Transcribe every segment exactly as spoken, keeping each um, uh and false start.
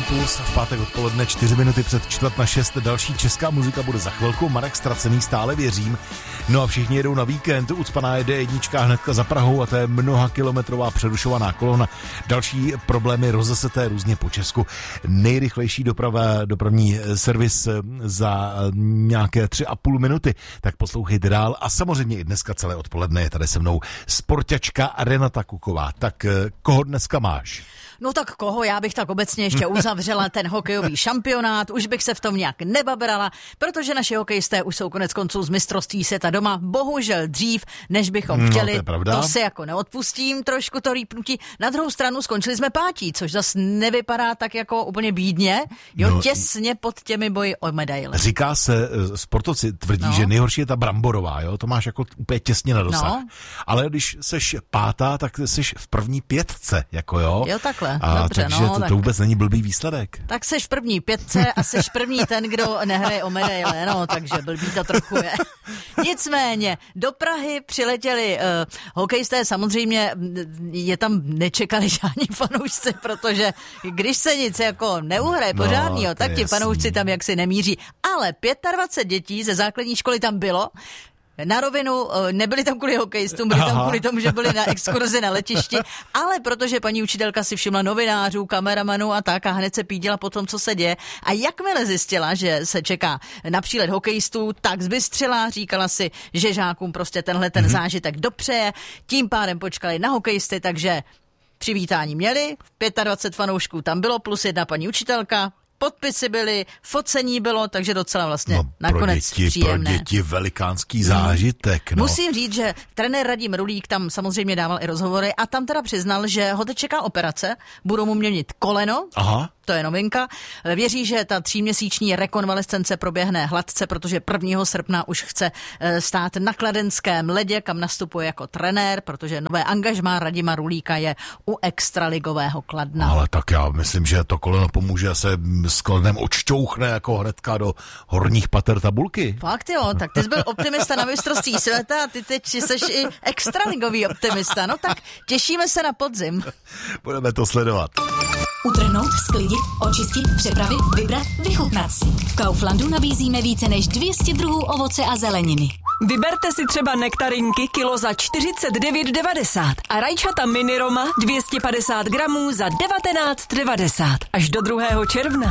Impuls v pátek odpoledne čtyři minuty před čtvrt na šest. Další česká muzika bude za chvilku. Marek Stracený, Stále věřím. No a všichni jedou na víkend. Ucpaná jede jednička hnedka za Prahou a to je mnoha kilometrová přerušovaná kolona. Další problémy rozeseté různě po Česku. Nejrychlejší doprava, dopravní servis za nějaké tři a půl minuty. Tak poslouchejte dál a samozřejmě i dneska celé odpoledne je tady se mnou sportačka Renata Kuková. Tak koho dneska máš? No tak koho? Já bych tak obecně ještě uzavřela ten hokejový šampionát, už bych se v tom nějak nebabrala, protože naši hokejisté už jsou konec konců z mistrovství světa doma, bohužel dřív, než bychom chtěli. No, to, to si jako neodpustím, trošku to rýpnutí. Na druhou stranu skončili jsme pátí, což zas nevypadá tak jako úplně bídně, jo, no, těsně pod těmi boji o medaile. Říká se, sportovci tvrdí, no. že nejhorší je ta bramborová, jo, to máš jako úplně těsně na dosah. No. Ale když seš pátá, tak seš v první pětce, jako jo. Jo, takhle. A dobře, takže no, to, tak. to vůbec není blbý výsledek. Tak seš v první pětce a seš první ten, kdo nehraje o medaile, no, takže blbý to trochu je. Nicméně, do Prahy přiletěli uh, hokejisté, samozřejmě je tam nečekali žádní fanoušci, protože když se nic jako neuhraje no, pořádnýho, tak ti jasný. fanoušci tam jaksi nemíří. Ale dvacet pět dětí ze základní školy tam bylo. Na rovinu, nebyli tam kvůli hokejistům, byli tam kvůli tomu, že byli na exkurzi na letišti, ale protože paní učitelka si všimla novinářů, kameramanů a tak a hned se pídila po tom, co se děje. A jakmile zjistila, že se čeká na přílet hokejistů, tak zbystřila, říkala si, že žákům prostě tenhle ten zážitek dopřeje, tím pádem počkali na hokejisty, takže přivítání měli, dvacet pět fanoušků tam bylo, plus jedna paní učitelka, podpisy byly, focení bylo, takže docela vlastně no, nakonec pro děti, příjemné. Pro děti velikánský zážitek. No. Musím říct, že trenér Radim Rulík tam samozřejmě dával i rozhovory a tam teda přiznal, že ho teď čeká operace, budou mu měnit koleno. Aha. To je novinka. Věří, že ta tříměsíční rekonvalescence proběhne hladce, protože prvního srpna už chce stát na kladenském ledě, kam nastupuje jako trenér, protože nové angažmá Radima Rulíka je u extraligového Kladna. Ale tak já myslím, že to koleno pomůže, se s kolenem odšťouchne jako hnedka do horních pater tabulky. Fakt jo, tak ty jsi byl optimista na mistrovství světa a ty teď jsi i extraligový optimista. No tak těšíme se na podzim. Budeme to sledovat. Utrhnout, sklidit, očistit, přepravit, vybrat, vychutnat si. V Kauflandu nabízíme více než dvě stě druhů ovoce a zeleniny. Vyberte si třeba nektarinky kilo za čtyřicet devět devadesát a rajčata mini Roma dvě stě padesát gramů za devatenáct devadesát až do druhého června.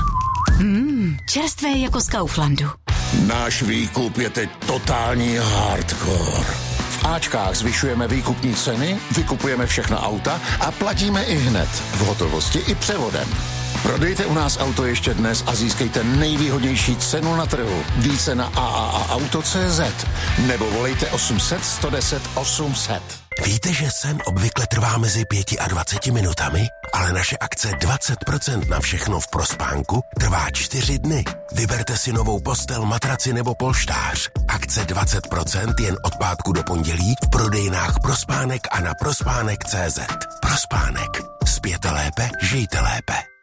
Mmm, čerstvé jako z Kauflandu. Náš výkup je teď totální hardcore. V Ačkách zvyšujeme výkupní ceny, vykupujeme všechna auta a platíme i hned, v hotovosti i převodem. Prodejte u nás auto ještě dnes a získejte nejvýhodnější cenu na trhu. Více na a a a auto tečka cé zet nebo volejte osm set sto deset osm set. Víte, že sen obvykle trvá mezi pěti a dvaceti minutami, ale naše akce dvacet procent na všechno v Prospánku trvá čtyři dny. Vyberte si novou postel, matraci nebo polštář. Akce dvacet procent jen od pátku do pondělí v prodejnách Prospánek a na prospánek tečka cé zet. Prospánek. Spěte lépe, žijte lépe.